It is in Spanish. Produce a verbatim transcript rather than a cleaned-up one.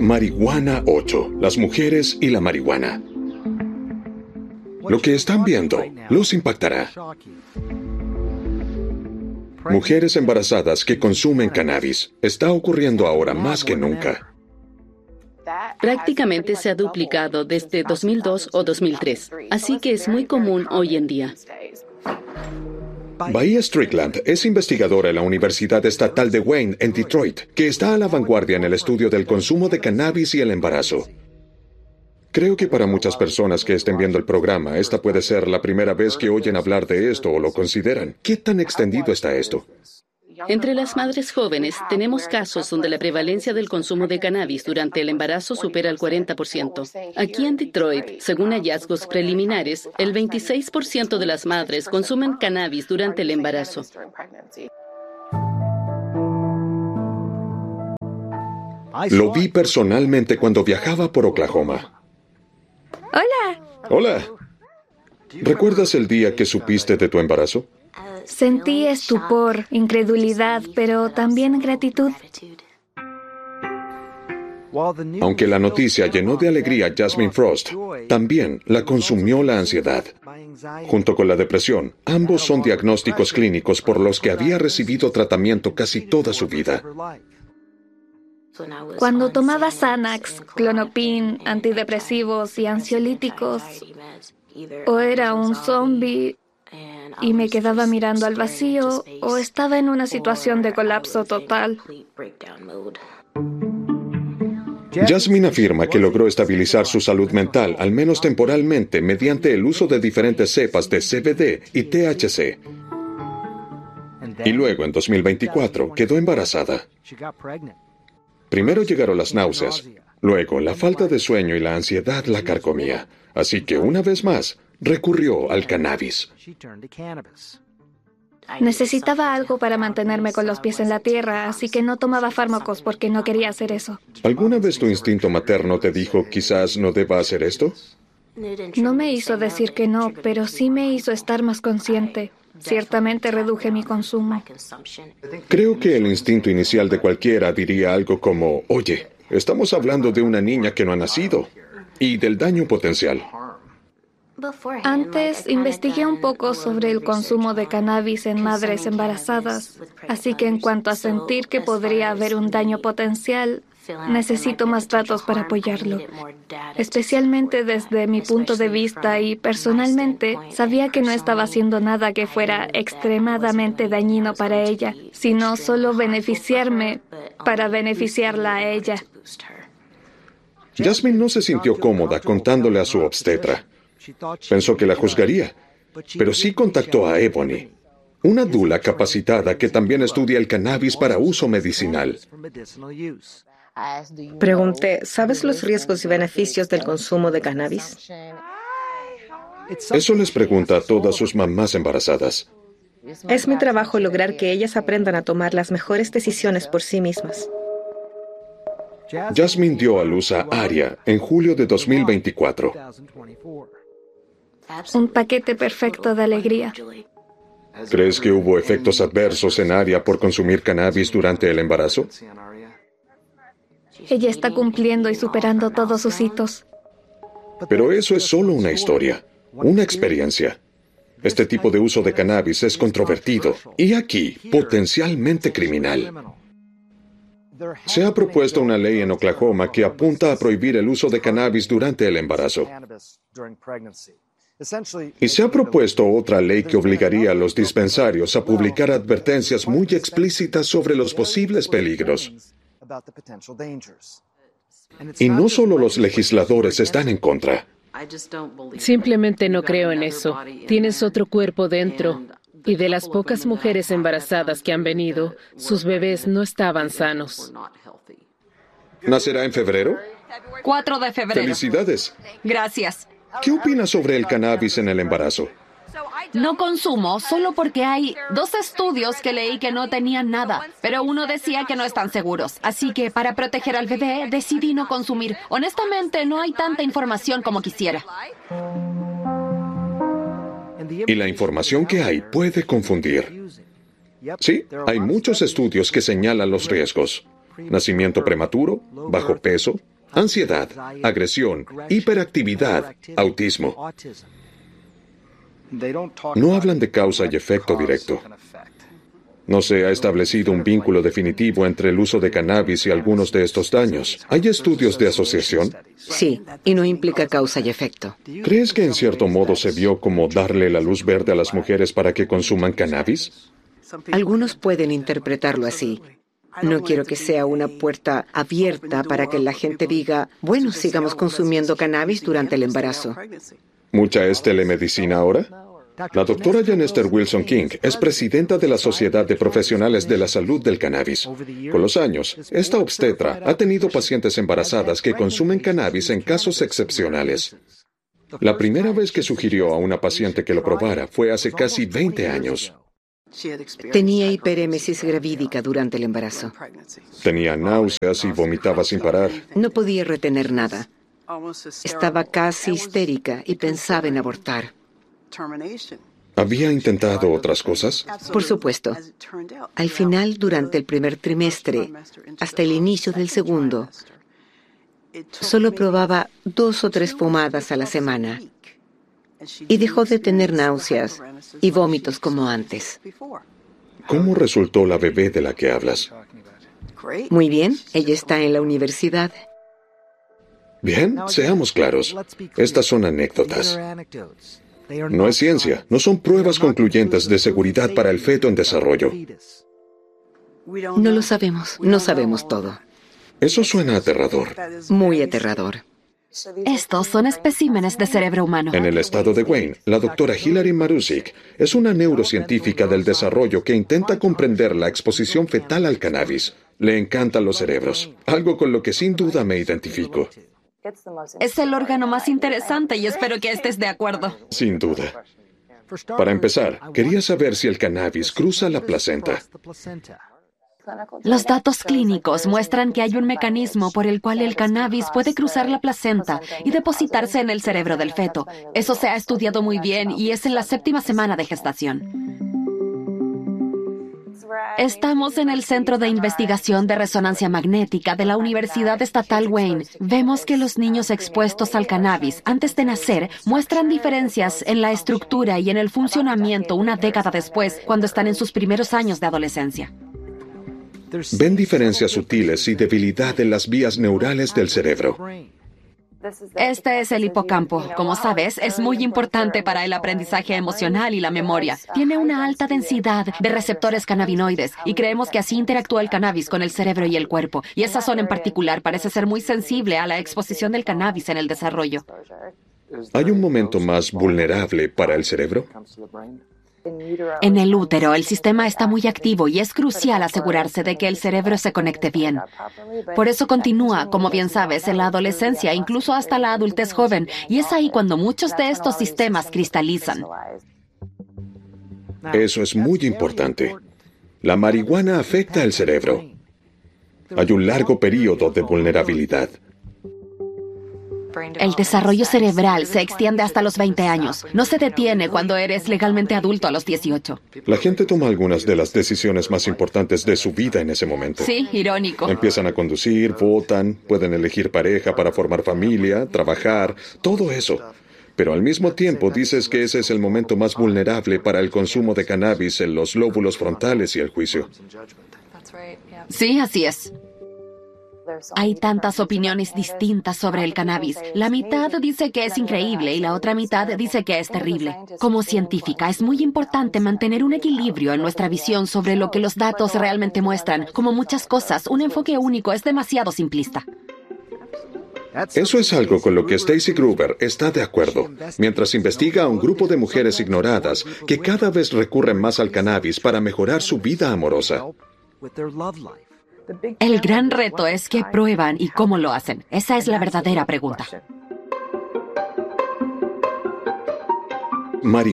Marihuana ocho, las mujeres y la marihuana. Lo que están viendo los impactará. Mujeres embarazadas que consumen cannabis. Está ocurriendo ahora más que nunca. Prácticamente se ha duplicado desde dos mil dos o dos mil tres, así que es muy común hoy en día. Bahía Strickland es investigadora en la Universidad Estatal de Wayne, en Detroit, que está a la vanguardia en el estudio del consumo de cannabis y el embarazo. Creo que para muchas personas que estén viendo el programa, esta puede ser la primera vez que oyen hablar de esto o lo consideran. ¿Qué tan extendido está esto? Entre las madres jóvenes, tenemos casos donde la prevalencia del consumo de cannabis durante el embarazo supera el cuarenta por ciento. Aquí en Detroit, según hallazgos preliminares, el veintiséis por ciento de las madres consumen cannabis durante el embarazo. Lo vi personalmente cuando viajaba por Oklahoma. Hola. Hola. ¿Recuerdas el día que supiste de tu embarazo? Sentí estupor, incredulidad, pero también gratitud. Aunque la noticia llenó de alegría a Jasmine Frost, también la consumió la ansiedad. Junto con la depresión, ambos son diagnósticos clínicos por los que había recibido tratamiento casi toda su vida. Cuando tomaba Xanax, Klonopin, antidepresivos y ansiolíticos, o era un zombie y me quedaba mirando al vacío, o estaba en una situación de colapso total. Jasmine afirma que logró estabilizar su salud mental, al menos temporalmente, mediante el uso de diferentes cepas de C B D y T H C. Y luego, en dos mil veinticuatro, quedó embarazada. Primero llegaron las náuseas, luego la falta de sueño y la ansiedad la carcomía. Así que, una vez más, recurrió al cannabis. Necesitaba algo para mantenerme con los pies en la tierra, así que no tomaba fármacos porque no quería hacer eso. ¿Alguna vez tu instinto materno te dijo quizás no deba hacer esto? No me hizo decir que no, pero sí me hizo estar más consciente. Ciertamente reduje mi consumo. Creo que el instinto inicial de cualquiera diría algo como, oye, estamos hablando de una niña que no ha nacido y del daño potencial. Antes investigué un poco sobre el consumo de cannabis en madres embarazadas, así que en cuanto a sentir que podría haber un daño potencial, necesito más datos para apoyarlo. Especialmente desde mi punto de vista y personalmente, sabía que no estaba haciendo nada que fuera extremadamente dañino para ella, sino solo beneficiarme para beneficiarla a ella. Jasmine no se sintió cómoda contándole a su obstetra. Pensó que la juzgaría, pero sí contactó a Ebony, una dula capacitada que también estudia el cannabis para uso medicinal. Pregunté, ¿sabes los riesgos y beneficios del consumo de cannabis? Eso les pregunta a todas sus mamás embarazadas. Es mi trabajo lograr que ellas aprendan a tomar las mejores decisiones por sí mismas. Jasmine dio a luz a Aria en julio de dos mil veinticuatro. Un paquete perfecto de alegría. ¿Crees que hubo efectos adversos en Aria por consumir cannabis durante el embarazo? Ella está cumpliendo y superando todos sus hitos. Pero eso es solo una historia, una experiencia. Este tipo de uso de cannabis es controvertido y aquí potencialmente criminal. Se ha propuesto una ley en Oklahoma que apunta a prohibir el uso de cannabis durante el embarazo. Y se ha propuesto otra ley que obligaría a los dispensarios a publicar advertencias muy explícitas sobre los posibles peligros. Y no solo los legisladores están en contra. Simplemente no creo en eso. Tienes otro cuerpo dentro. Y de las pocas mujeres embarazadas que han venido, sus bebés no estaban sanos. ¿Nacerá en febrero? cuatro de febrero. ¡Felicidades! Gracias. ¿Qué opinas sobre el cannabis en el embarazo? No consumo solo porque hay dos estudios que leí que no tenían nada, pero uno decía que no están seguros. Así que para proteger al bebé decidí no consumir. Honestamente, no hay tanta información como quisiera. Y la información que hay puede confundir. Sí, hay muchos estudios que señalan los riesgos. Nacimiento prematuro, bajo peso, ansiedad, agresión, hiperactividad, autismo. No hablan de causa y efecto directo. No se ha establecido un vínculo definitivo entre el uso de cannabis y algunos de estos daños. ¿Hay estudios de asociación? Sí, y no implica causa y efecto. ¿Crees que en cierto modo se vio como darle la luz verde a las mujeres para que consuman cannabis? Algunos pueden interpretarlo así. No quiero que sea una puerta abierta para que la gente diga, bueno, sigamos consumiendo cannabis durante el embarazo. ¿Mucha es telemedicina ahora? La doctora Janester Wilson King es presidenta de la Sociedad de Profesionales de la Salud del Cannabis. Con los años, esta obstetra ha tenido pacientes embarazadas que consumen cannabis en casos excepcionales. La primera vez que sugirió a una paciente que lo probara fue hace casi veinte años. Tenía hiperémesis gravídica durante el embarazo. Tenía náuseas y vomitaba sin parar. No podía retener nada. Estaba casi histérica y pensaba en abortar. ¿Había intentado otras cosas? Por supuesto. Al final, durante el primer trimestre, hasta el inicio del segundo, solo probaba dos o tres fumadas a la semana y dejó de tener náuseas y vómitos como antes. ¿Cómo resultó la bebé de la que hablas? Muy bien, ella está en la universidad. Bien, seamos claros. Estas son anécdotas. No es ciencia, no son pruebas concluyentes de seguridad para el feto en desarrollo. No lo sabemos, no sabemos todo. Eso suena aterrador. Muy aterrador. Estos son especímenes de cerebro humano. En el estado de Wayne, la doctora Hilary Marusic es una neurocientífica del desarrollo que intenta comprender la exposición fetal al cannabis. Le encantan los cerebros, algo con lo que sin duda me identifico. Es el órgano más interesante y espero que estés de acuerdo. Sin duda. Para empezar, quería saber si el cannabis cruza la placenta. Los datos clínicos muestran que hay un mecanismo por el cual el cannabis puede cruzar la placenta y depositarse en el cerebro del feto. Eso se ha estudiado muy bien y es en la séptima semana de gestación. Estamos en el Centro de Investigación de Resonancia Magnética de la Universidad Estatal Wayne. Vemos que los niños expuestos al cannabis antes de nacer muestran diferencias en la estructura y en el funcionamiento una década después, cuando están en sus primeros años de adolescencia. Ven diferencias sutiles y debilidad en las vías neurales del cerebro. Este es el hipocampo. Como sabes, es muy importante para el aprendizaje emocional y la memoria. Tiene una alta densidad de receptores cannabinoides y creemos que así interactúa el cannabis con el cerebro y el cuerpo. Y esa zona en particular parece ser muy sensible a la exposición del cannabis en el desarrollo. ¿Hay un momento más vulnerable para el cerebro? En el útero, el sistema está muy activo y es crucial asegurarse de que el cerebro se conecte bien. Por eso continúa, como bien sabes, en la adolescencia, incluso hasta la adultez joven, y es ahí cuando muchos de estos sistemas cristalizan. Eso es muy importante. La marihuana afecta el cerebro. Hay un largo periodo de vulnerabilidad. El desarrollo cerebral se extiende hasta los veinte años. No se detiene cuando eres legalmente adulto a los dieciocho. La gente toma algunas de las decisiones más importantes de su vida en ese momento. Sí, irónico. Empiezan a conducir, votan, pueden elegir pareja para formar familia, trabajar, todo eso. Pero al mismo tiempo dices que ese es el momento más vulnerable para el consumo de cannabis en los lóbulos frontales y el juicio. Sí, así es. Hay tantas opiniones distintas sobre el cannabis. La mitad dice que es increíble y la otra mitad dice que es terrible. Como científica, es muy importante mantener un equilibrio en nuestra visión sobre lo que los datos realmente muestran. Como muchas cosas, un enfoque único es demasiado simplista. Eso es algo con lo que Stacy Gruber está de acuerdo, mientras investiga a un grupo de mujeres ignoradas que cada vez recurren más al cannabis para mejorar su vida amorosa. El gran reto es qué prueban y cómo lo hacen. Esa es la verdadera pregunta. Marihuana